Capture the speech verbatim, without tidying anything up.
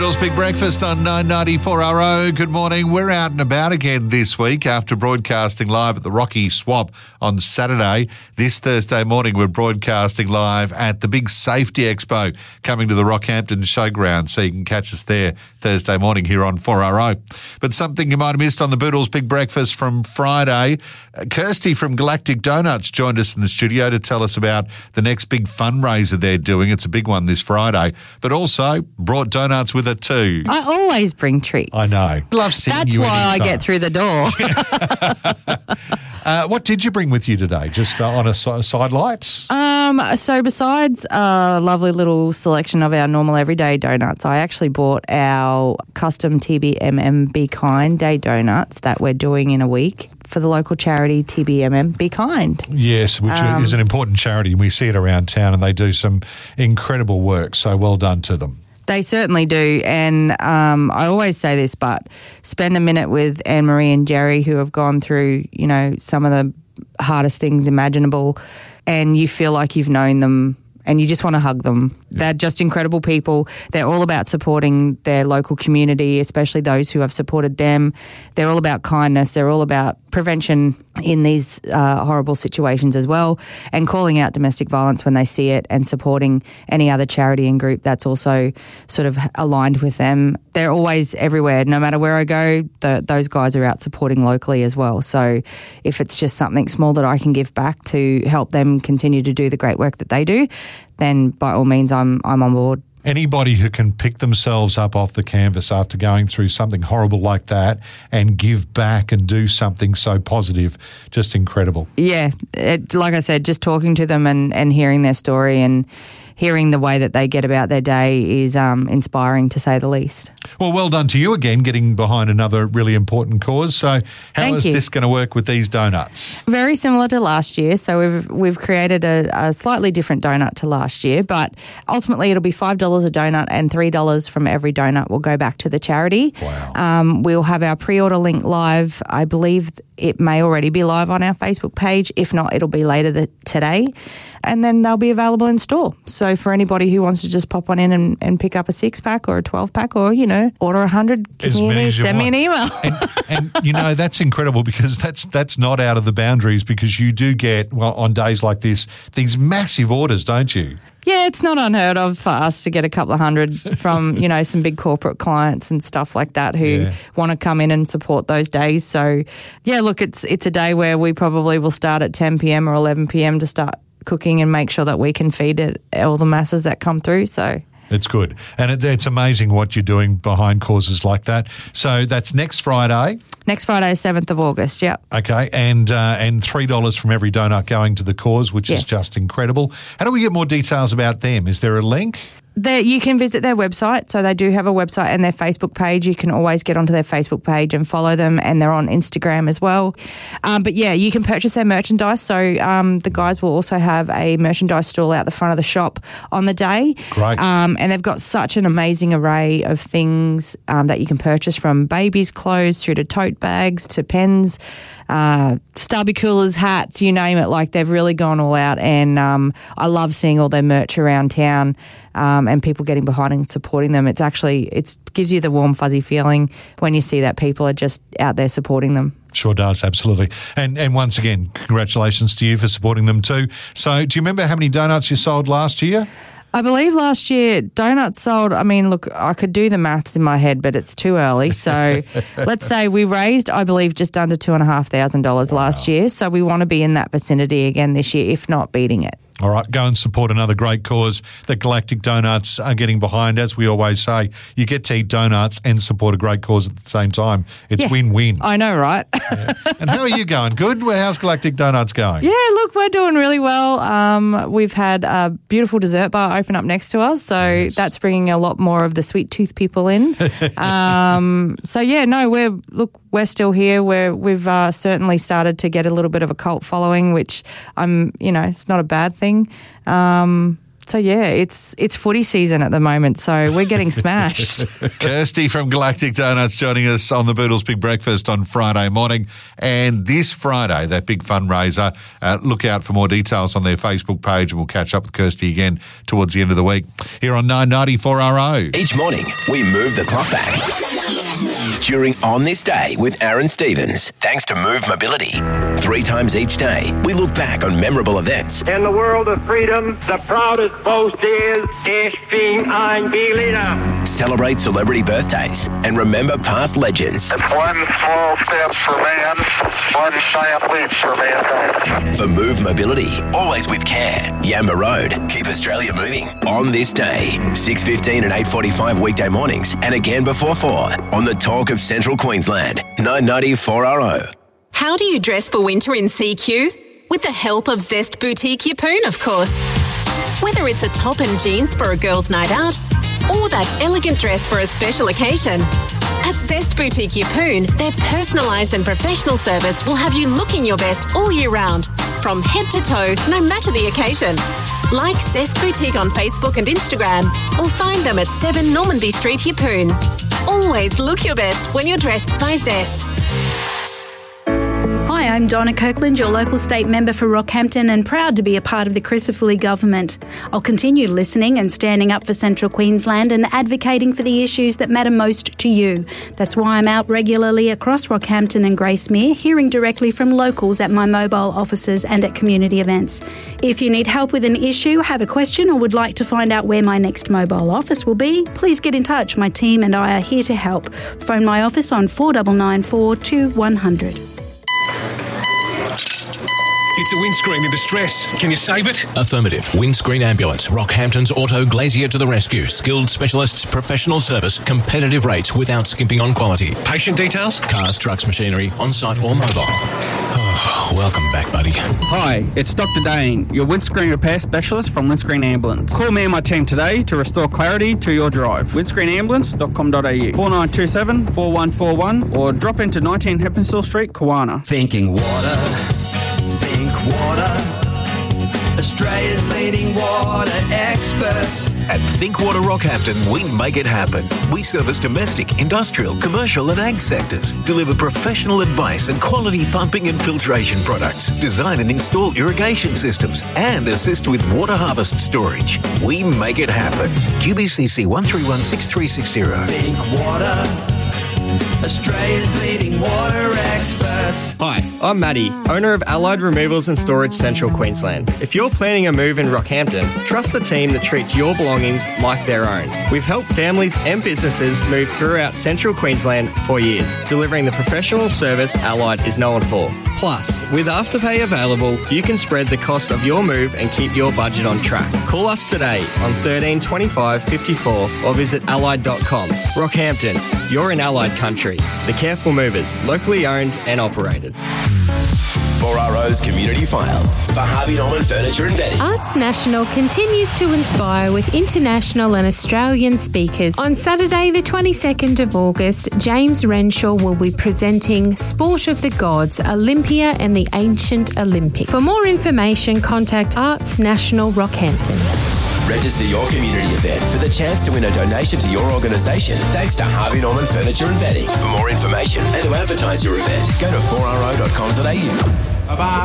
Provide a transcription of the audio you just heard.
Boodles Big Breakfast on nine ninety-four R O. Good morning. We're out and about again this week after broadcasting live at the Rocky Swap on Saturday. This Thursday morning, we're broadcasting live at the Big Safety Expo coming to the Rockhampton Showground, so you can catch us there Thursday morning here on four R O. But something you might have missed on the Boodles Big Breakfast from Friday, Kirsty from Galactic Donuts joined us in the studio to tell us about the next big fundraiser they're doing. It's a big one this Friday, but also brought donuts with it too. I always bring treats. I know. Love seeing That's you why I anytime. get through the door. uh, what did you bring with you today? Just uh, on a si- side lights? Um, so besides a lovely little selection of our normal everyday donuts, I actually bought our custom T B M M Be Kind Day donuts that we're doing in a week for the local charity T B M M Be Kind. Yes, which Um, is an important charity. We see it around town and they do some incredible work, so well done to them. They certainly do. And um, I always say this, but spend a minute with Anne-Marie and Jerry, who have gone through, you know, some of the hardest things imaginable, and you feel like you've known them and you just want to hug them. Yeah. They're just incredible people. They're all about supporting their local community, especially those who have supported them. They're all about kindness. They're all about prevention in these uh, horrible situations as well, and calling out domestic violence when they see it, and supporting any other charity and group that's also sort of aligned with them. They're always everywhere. No matter where I go, the, those guys are out supporting locally as well. So if it's just something small that I can give back to help them continue to do the great work that they do, then by all means I'm I'm on board. Anybody who can pick themselves up off the canvas after going through something horrible like that and give back and do something so positive, just incredible. Yeah, it, like I said, just talking to them and, and hearing their story and hearing the way that they get about their day is um, inspiring, to say the least. Well, well done to you again, getting behind another really important cause. So how Thank is you. this going to work with these donuts? Very similar to last year. So we've we've created a, a slightly different donut to last year, but ultimately it'll be five dollars a donut, and three dollars from every donut will go back to the charity. Wow. Um, we'll have our pre-order link live. I believe it may already be live on our Facebook page. If not, it'll be later the, today. And then they'll be available in store. So for anybody who wants to just pop on in and, and pick up a six-pack or a twelve-pack, or, you know, order one hundred, As many community, as you send me want. an email. And, and, you know, that's incredible, because that's that's not out of the boundaries, because you do get, well, on days like this, these massive orders, don't you? Yeah, it's not unheard of for us to get a couple of hundred from, you know, some big corporate clients and stuff like that who Yeah. want to come in and support those days. So, yeah, look, it's it's a day where we probably will start at ten p.m. or eleven p.m. to start cooking and make sure that we can feed it all the masses that come through. So It's good. And it, it's amazing what you're doing behind causes like that. So that's next Friday. next Friday, seventh of August, yeah. Okay, and uh, and three dollars from every donut going to the cause, which Yes. is just incredible. How do we get more details about them? Is there a link? There, you can visit their website. So they do have a website and their Facebook page. You can always get onto their Facebook page and follow them, and they're on Instagram as well. Um, but yeah, you can purchase their merchandise. So um, the guys will also have a merchandise stall out the front of the shop on the day. Great. Um, and they've got such an amazing array of things um, that you can purchase, from babies' clothes through to tote bags to pens, uh, stubby coolers, hats, you name it. Like, they've really gone all out, and um, I love seeing all their merch around town. Um, and people getting behind and supporting them. It's actually, it gives you the warm, fuzzy feeling when you see that people are just out there supporting them. Sure does, absolutely. And and once again, congratulations to you for supporting them too. So do you remember how many donuts you sold last year? I believe last year donuts sold, I mean, look, I could do the maths in my head, but it's too early. So let's say we raised, I believe, just under two thousand five hundred dollars wow. last year. So we want to be in that vicinity again this year, if not beating it. All right, go and support another great cause that Galactic Donuts are getting behind. As we always say, you get to eat donuts and support a great cause at the same time. It's yeah, win-win. I know, right? Yeah. And how are you going? Good? How's Galactic Donuts going? Yeah, look, we're doing really well. Um, we've had a beautiful dessert bar open up next to us, so nice. That's bringing a lot more of the sweet tooth people in. um, so, yeah, no, we're, look, we're still here. We're, we've uh, certainly started to get a little bit of a cult following, which I'm, you know, it's not a bad thing. Um, so yeah, it's it's footy season at the moment, so we're getting smashed. Kirsty from Galactic Donuts joining us on the Boodles Big Breakfast on Friday morning. And this Friday, that big fundraiser, uh, look out for more details on their Facebook page, and we'll catch up with Kirsty again towards the end of the week here on nine ninety-four R O. Each morning, we move the clock back. During On This Day with Aaron Stevens, thanks to Move Mobility. Three times each day, we look back on memorable events. In the world of freedom, the proudest boast is, Ich bin ein Berliner. Celebrate celebrity birthdays and remember past legends. It's one small step for man, one giant leap for mankind. For Move Mobility, always with care. Yamba Road, keep Australia moving. On This Day, six fifteen and eight forty-five weekday mornings, and again before four on the Talk of Central Queensland, nine ninety-four R O. How do you dress for winter in C Q? With the help of Zest Boutique Yeppoon, of course. Whether it's a top and jeans for a girl's night out or that elegant dress for a special occasion, at Zest Boutique Yeppoon, their personalised and professional service will have you looking your best all year round, from head to toe, no matter the occasion. Like Zest Boutique on Facebook and Instagram, or find them at seven Normanby Street, Yeppoon. Always look your best when you're dressed by Zest. Hi, I'm Donna Kirkland, your local state member for Rockhampton, and proud to be a part of the Crisafulli government. I'll continue listening and standing up for Central Queensland and advocating for the issues that matter most to you. That's why I'm out regularly across Rockhampton and Gracemere, hearing directly from locals at my mobile offices and at community events. If you need help with an issue, have a question, or would like to find out where my next mobile office will be, please get in touch. My team and I are here to help. Phone my office on four nine nine four, two one zero zero. It's a windscreen in distress. Can you save it? Affirmative. Windscreen Ambulance. Rockhampton's Auto Glazier to the rescue. Skilled specialists, professional service, competitive rates without skimping on quality. Patient details? Cars, trucks, machinery, on-site or mobile. Oh, welcome back, buddy. Hi, it's Doctor Dane, your windscreen repair specialist from Windscreen Ambulance. Call me and my team today to restore clarity to your drive. windscreen ambulance dot com dot a u, four nine two seven, four one four one, or drop into nineteen Heppenstall Street, Kawana. Thinking water. Think Water, Australia's leading water experts. At Think Water Rockhampton, we make it happen. We service domestic, industrial, commercial and ag sectors, deliver professional advice and quality pumping and filtration products, design and install irrigation systems, and assist with water harvest storage. We make it happen. Q B C C one three one six three six zero. Think Water, Australia's leading water experts. Hi, I'm Matty, owner of Allied Removals and Storage Central Queensland. If you're planning a move in Rockhampton, trust the team that treats your belongings like their own. We've helped families and businesses move throughout Central Queensland for years, delivering the professional service Allied is known for. Plus, with Afterpay available, you can spread the cost of your move and keep your budget on track. Call us today on thirteen twenty-five fifty-four or visit allied dot com. Rockhampton, you're in Allied country. The Careful Movers, locally owned and operated. four R O's Community File for Harvey Norman Furniture and Bedding. Arts National continues to inspire with international and Australian speakers. On Saturday, the twenty-second of August, James Renshaw will be presenting Sport of the Gods, Olympia and the Ancient Olympic. For more information, contact Arts National Rockhampton. Register your community event for the chance to win a donation to your organisation thanks to Harvey Norman Furniture and Bedding. For more information and to advertise your event, go to four r o dot com dot a u. Bye-bye.